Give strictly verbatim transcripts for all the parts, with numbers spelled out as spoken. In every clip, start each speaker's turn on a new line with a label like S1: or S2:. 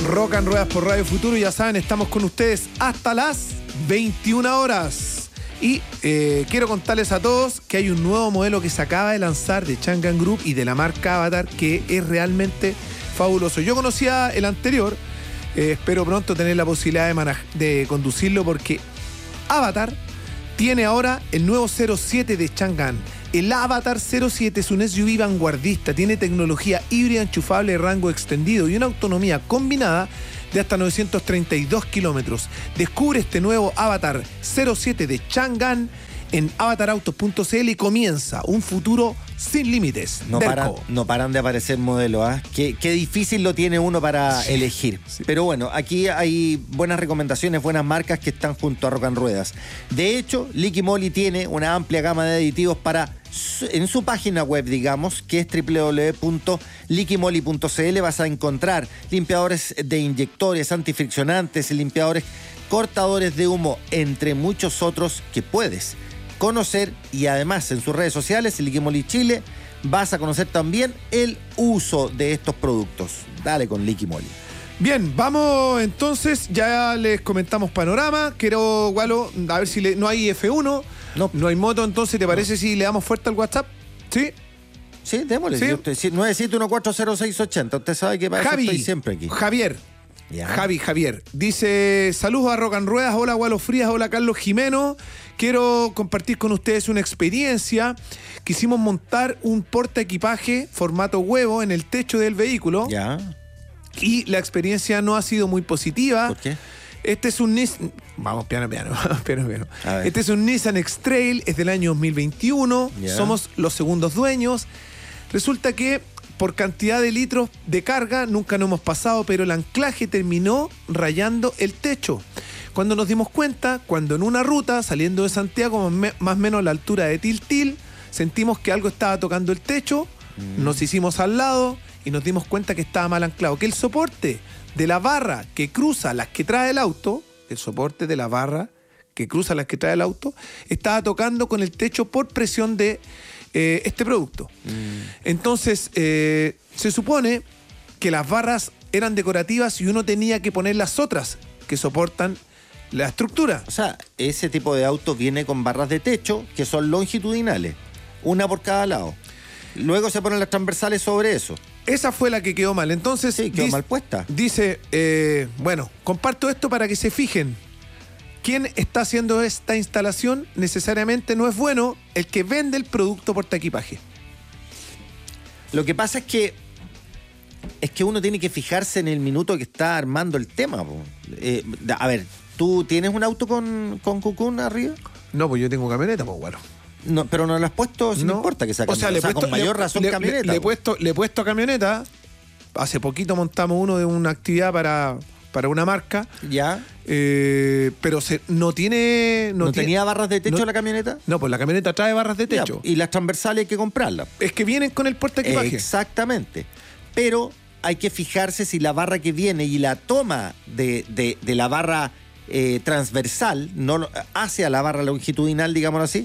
S1: Rock and Ruedas por Radio Futuro. Ya saben, estamos con ustedes hasta las veintiuna horas. Y eh, quiero contarles a todos que hay un nuevo modelo que se acaba de lanzar de Changan Group y de la marca Avatar, que es realmente fabuloso. Yo conocía el anterior, eh, espero pronto tener la posibilidad de, manaj- de conducirlo, porque Avatar tiene ahora el nuevo cero siete de Changan. El Avatar cero siete es un S U V vanguardista, tiene tecnología híbrida enchufable de rango extendido y una autonomía combinada de hasta novecientos treinta y dos kilómetros. Descubre este nuevo Avatar cero siete de Changan en avatar autos punto c l y comienza un futuro sin límites.
S2: No, para, no paran de aparecer modelos, ¿eh? Qué, qué difícil lo tiene uno para sí, elegir. Sí. Pero bueno, aquí hay buenas recomendaciones, buenas marcas que están junto a Rock and Ruedas. De hecho, Liqui Moly tiene una amplia gama de aditivos para en su página web, digamos, que es doble u doble u doble u punto liqui moly punto c l. Vas a encontrar limpiadores de inyectores, antifriccionantes, limpiadores, cortadores de humo, entre muchos otros que puedes conocer. Y además en sus redes sociales, Liqui Moly Chile, vas a conocer también el uso de estos productos. Dale con Liqui Moly.
S1: Bien, vamos entonces, ya les comentamos panorama. Quiero, Gualo, a ver si le, no hay F uno, no, no hay moto, entonces ¿te parece no. si le damos fuerte al WhatsApp? ¿Sí?
S2: Sí, démosle. ¿Sí? Usted, nueve siete uno cuatro cero seis ocho cero. Usted sabe que para
S1: Javi,
S2: eso estoy siempre aquí.
S1: Javier.
S2: Ya.
S1: Javi, Javier. Dice, saludos a Rock and Ruedas, hola Gualo Frías, hola Carlos Jimeno. Quiero compartir con ustedes una experiencia. Quisimos montar un portaequipaje formato huevo en el techo del vehículo.
S2: Ya.
S1: Y la experiencia no ha sido muy positiva.
S2: ¿Por qué?
S1: Este es un Nissan... Vamos, piano, piano, piano, piano. Este es un Nissan X-Trail, es del año dos mil veintiuno. Yeah. Somos los segundos dueños. Resulta que por cantidad de litros de carga nunca nos hemos pasado, pero el anclaje terminó rayando el techo. Cuando nos dimos cuenta, cuando en una ruta, saliendo de Santiago, más o menos a la altura de Tiltil, sentimos que algo estaba tocando el techo, mm. nos hicimos al lado y nos dimos cuenta que estaba mal anclado, que el soporte de la barra que cruza las que trae el auto, el soporte de la barra que cruza las que trae el auto, estaba tocando con el techo por presión de eh, este producto. Mm. Entonces, eh, se supone que las barras eran decorativas y uno tenía que poner las otras que soportan la estructura.
S2: O sea, ese tipo de auto viene con barras de techo que son longitudinales, una por cada lado. Luego se ponen las transversales sobre eso.
S1: Esa fue la que quedó mal. Entonces,
S2: sí, quedó dice, mal puesta.
S1: Dice, eh, bueno, comparto esto para que se fijen. Quien está haciendo esta instalación necesariamente no es bueno el que vende el producto portaequipaje.
S2: Lo que pasa es que es que uno tiene que fijarse en el minuto que está armando el tema. Eh, a ver, ¿tú tienes un auto con, con cucún arriba?
S1: No, pues yo tengo camioneta, pues bueno.
S2: No, pero no lo has puesto, si no importa que sea camioneta.
S1: O sea, le
S2: o sea
S1: puesto,
S2: con mayor
S1: le,
S2: razón
S1: le,
S2: camioneta.
S1: Le, le, he puesto, le he puesto camioneta. Hace poquito montamos uno de una actividad para, para una marca.
S2: Ya.
S1: Eh, pero se, no tiene...
S2: ¿No, ¿No
S1: tiene,
S2: tenía barras de techo
S1: no,
S2: la camioneta?
S1: No, pues la camioneta trae barras de techo.
S2: Ya, y las transversales hay que comprarlas.
S1: Es que vienen con el portaequipaje.
S2: Exactamente. Pero hay que fijarse si la barra que viene y la toma de, de, de la barra eh, transversal, no hacia la barra longitudinal, digámoslo así,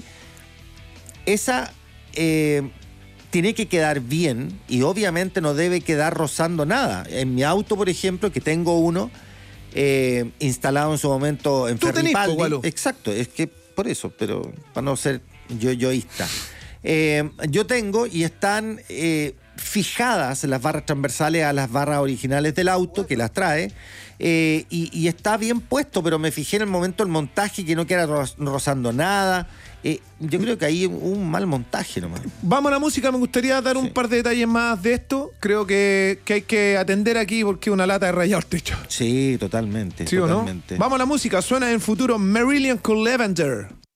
S2: esa eh, tiene que quedar bien y obviamente no debe quedar rozando nada. En mi auto, por ejemplo, que tengo uno eh, instalado en su momento en Ferripaldi. Exacto, es que por eso, pero para no ser yo-yoísta. Eh, yo tengo y están eh, fijadas las barras transversales a las barras originales del auto que las trae. Eh, y, y está bien puesto, pero me fijé en el momento del montaje que no queda rozando nada. Eh, yo creo que ahí un mal montaje nomás.
S1: Vamos a la música, me gustaría dar sí. un par de detalles más de esto. Creo que, que hay que atender aquí porque es una lata de rayado el techo.
S2: Sí, totalmente.
S1: ¿Sí
S2: totalmente.
S1: o no? Vamos a la música, suena en futuro Marillion con Lavender.